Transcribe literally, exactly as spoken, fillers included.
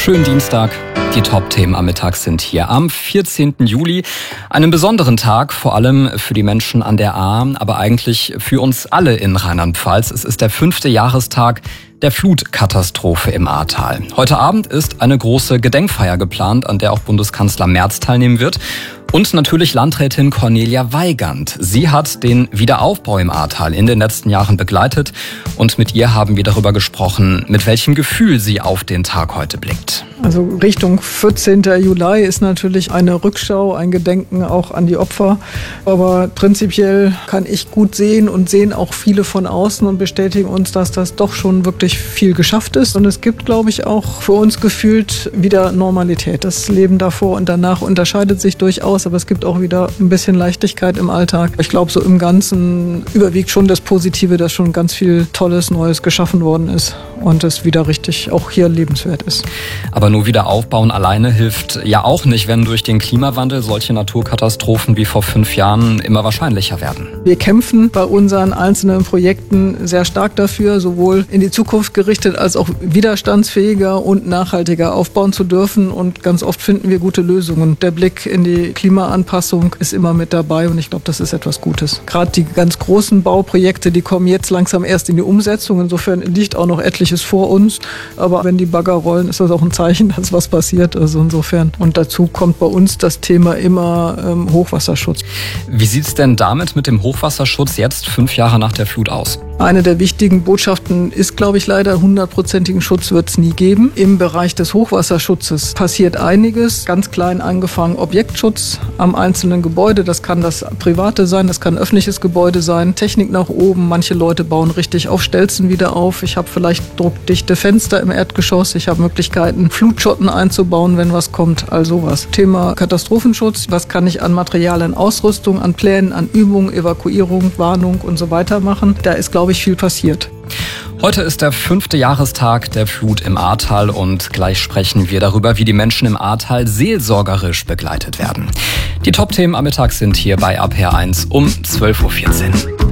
Schönen Dienstag. Die Top-Themen am Mittag sind hier am vierzehnten Juli. Einen besonderen Tag, vor allem für die Menschen an der Ahr, aber eigentlich für uns alle in Rheinland-Pfalz. Es ist der fünfte Jahrestag der Flutkatastrophe im Ahrtal. Heute Abend ist eine große Gedenkfeier geplant, an der auch Bundeskanzler Merz teilnehmen wird. Und natürlich Landrätin Cornelia Weigand. Sie hat den Wiederaufbau im Ahrtal in den letzten Jahren begleitet. Und mit ihr haben wir darüber gesprochen, mit welchem Gefühl sie auf den Tag heute blickt. Also Richtung vierzehnten Juli ist natürlich eine Rückschau, ein Gedenken auch an die Opfer. Aber prinzipiell kann ich gut sehen und sehen auch viele von außen und bestätigen uns, dass das doch schon wirklich viel geschafft ist. Und es gibt, glaube ich, auch für uns gefühlt wieder Normalität. Das Leben davor und danach unterscheidet sich durchaus, aber es gibt auch wieder ein bisschen Leichtigkeit im Alltag. Ich glaube, so im Ganzen überwiegt schon das Positive, dass schon ganz viel Tolles, Neues geschaffen worden ist und es wieder richtig auch hier lebenswert ist. Aber nur wieder aufbauen alleine hilft ja auch nicht, wenn durch den Klimawandel solche Naturkatastrophen wie vor fünf Jahren immer wahrscheinlicher werden. Wir kämpfen bei unseren einzelnen Projekten sehr stark dafür, sowohl in die Zukunft gerichtet als auch widerstandsfähiger und nachhaltiger aufbauen zu dürfen. Und ganz oft finden wir gute Lösungen. Der Blick in die Klimaanpassung ist immer mit dabei und ich glaube, das ist etwas Gutes. Gerade die ganz großen Bauprojekte, die kommen jetzt langsam erst in die Umsetzung. Insofern liegt auch noch etliches vor uns. Aber wenn die Bagger rollen, ist das auch ein Zeichen, dass was passiert. Also insofern. Und dazu kommt bei uns das Thema immer ähm, Hochwasserschutz. Wie sieht es denn damit mit dem Hochwasserschutz jetzt fünf Jahre nach der Flut aus? Eine der wichtigen Botschaften ist, glaube ich, leider, hundertprozentigen Schutz wird es nie geben. Im Bereich des Hochwasserschutzes passiert einiges. Ganz klein angefangen Objektschutz am einzelnen Gebäude. Das kann das private sein, das kann ein öffentliches Gebäude sein. Technik nach oben. Manche Leute bauen richtig auf Stelzen wieder auf. Ich habe vielleicht druckdichte Fenster im Erdgeschoss. Ich habe Möglichkeiten, Flutschotten einzubauen, wenn was kommt. All sowas. Thema Katastrophenschutz. Was kann ich an Material, an Ausrüstung, an Plänen, an Übungen, Evakuierung, Warnung und so weiter machen? Da ist, glaube ich, viel passiert. Heute ist der fünfte Jahrestag der Flut im Ahrtal und gleich sprechen wir darüber, wie die Menschen im Ahrtal seelsorgerisch begleitet werden. Die Top-Themen am Mittag sind hier bei A P R eins um zwölf Uhr vierzehn.